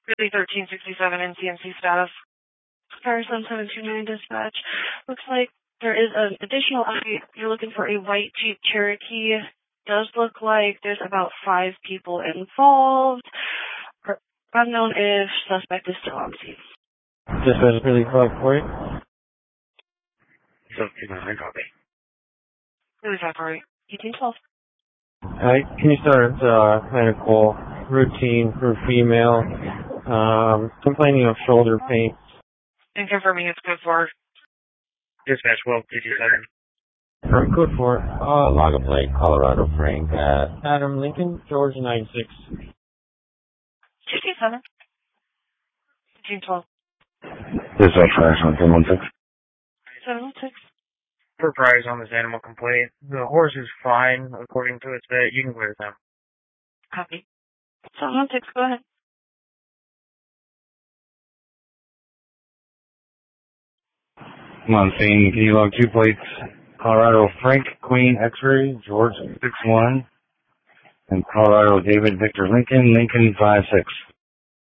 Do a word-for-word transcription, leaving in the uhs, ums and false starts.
Really thirteen sixty-seven in C M C status. Firestone seven two nine dispatch. Looks like there is an additional update. You're looking for a white Jeep Cherokee. Does look like there's about five people involved. Unknown if suspect is still on scene. Dispatch really five for you. seven two nine, copy. Really five for eight. eighteen twelve. Alright, can you start uh, medical routine for female, um, complaining of shoulder pain? And confirming it's code four. Dispatch twelve two two seven. From code four. Uh, log and plate, Colorado Frank. Uh, Adam Lincoln, George nine six. sixty-seven. eighteen twelve. Dispatch Firestone seven one six. seven one six. For priors on this animal complaint, the horse is fine according to its vet. You can clear them. Copy. seven one six, go ahead. I'm on scene. Can you log two plates? Colorado Frank Queen X-ray, George six one. And Colorado David Victor Lincoln, Lincoln five six.